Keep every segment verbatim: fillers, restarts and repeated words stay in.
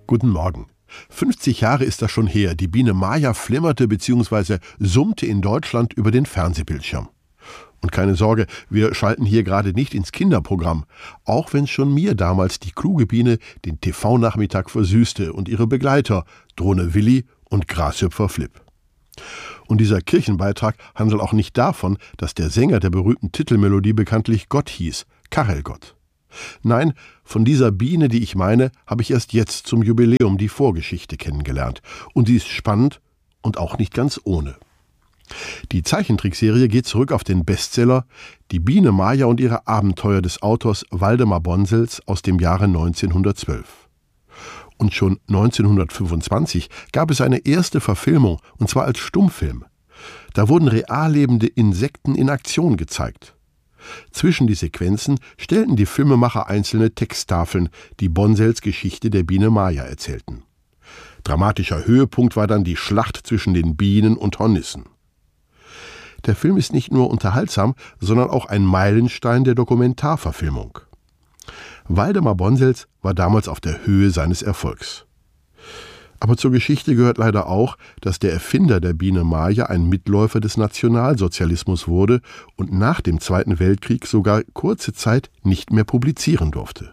Guten Morgen. fünfzig Jahre ist das schon her. Die Biene Maya flimmerte bzw. summte in Deutschland über den Fernsehbildschirm. Und keine Sorge, wir schalten hier gerade nicht ins Kinderprogramm, auch wenn schon mir damals die kluge Biene den T V-Nachmittag versüßte und ihre Begleiter, Drohne Willi und Grashüpfer Flip. Und dieser Kirchenbeitrag handelt auch nicht davon, dass der Sänger der berühmten Titelmelodie bekanntlich Gott hieß, Karel Gott. Nein, von dieser Biene, die ich meine, habe ich erst jetzt zum Jubiläum die Vorgeschichte kennengelernt. Und sie ist spannend und auch nicht ganz ohne. Die Zeichentrickserie geht zurück auf den Bestseller Die Biene Maya und ihre Abenteuer des Autors Waldemar Bonsels aus dem Jahre neunzehnhundertzwölf. Und schon neunzehnhundertfünfundzwanzig gab es eine erste Verfilmung, und zwar als Stummfilm. Da wurden real lebende Insekten in Aktion gezeigt. Zwischen die Sequenzen stellten die Filmemacher einzelne Texttafeln, die Bonsels Geschichte der Biene Maya erzählten. Dramatischer Höhepunkt war dann die Schlacht zwischen den Bienen und Hornissen. Der Film ist nicht nur unterhaltsam, sondern auch ein Meilenstein der Dokumentarverfilmung. Waldemar Bonsels war damals auf der Höhe seines Erfolgs. Aber zur Geschichte gehört leider auch, dass der Erfinder der Biene Maya ein Mitläufer des Nationalsozialismus wurde und nach dem Zweiten Weltkrieg sogar kurze Zeit nicht mehr publizieren durfte.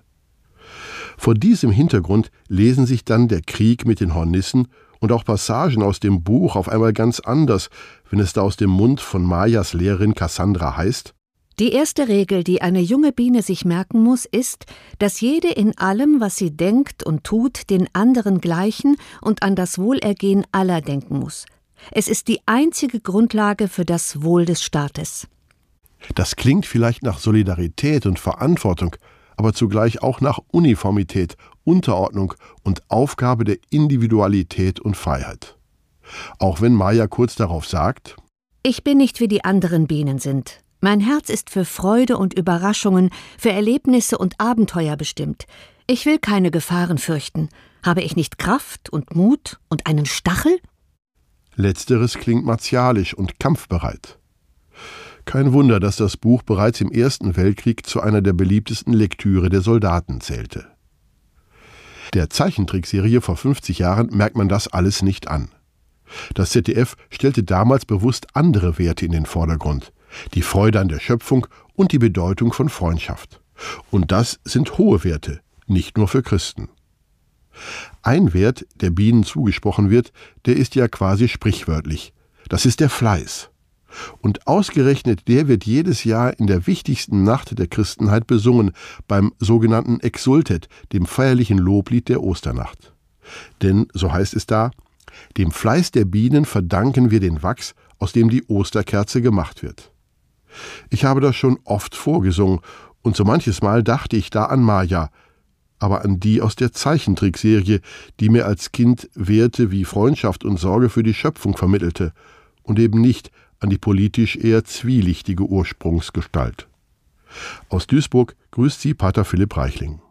Vor diesem Hintergrund lesen sich dann der Krieg mit den Hornissen und auch Passagen aus dem Buch auf einmal ganz anders, wenn es da aus dem Mund von Mayas Lehrerin Cassandra heißt: Die erste Regel, die eine junge Biene sich merken muss, ist, dass jede in allem, was sie denkt und tut, den anderen gleichen und an das Wohlergehen aller denken muss. Es ist die einzige Grundlage für das Wohl des Staates. Das klingt vielleicht nach Solidarität und Verantwortung, aber zugleich auch nach Uniformität, Unterordnung und Aufgabe der Individualität und Freiheit. Auch wenn Maya kurz darauf sagt: Ich bin nicht wie die anderen Bienen sind. Mein Herz ist für Freude und Überraschungen, für Erlebnisse und Abenteuer bestimmt. Ich will keine Gefahren fürchten. Habe ich nicht Kraft und Mut und einen Stachel? Letzteres klingt martialisch und kampfbereit. Kein Wunder, dass das Buch bereits im Ersten Weltkrieg zu einer der beliebtesten Lektüre der Soldaten zählte. Der Zeichentrickserie vor fünfzig Jahren merkt man das alles nicht an. Das Z D F stellte damals bewusst andere Werte in den Vordergrund: die Freude an der Schöpfung und die Bedeutung von Freundschaft. Und das sind hohe Werte, nicht nur für Christen. Ein Wert, der Bienen zugesprochen wird, der ist ja quasi sprichwörtlich. Das ist der Fleiß. Und ausgerechnet der wird jedes Jahr in der wichtigsten Nacht der Christenheit besungen, beim sogenannten Exsultet, dem feierlichen Loblied der Osternacht. Denn, so heißt es da, dem Fleiß der Bienen verdanken wir den Wachs, aus dem die Osterkerze gemacht wird. Ich habe das schon oft vorgesungen, und so manches Mal dachte ich da an Maya, aber an die aus der Zeichentrickserie, die mir als Kind Werte wie Freundschaft und Sorge für die Schöpfung vermittelte und eben nicht an die politisch eher zwielichtige Ursprungsgestalt. Aus Duisburg grüßt Sie Pater Philipp Reichling.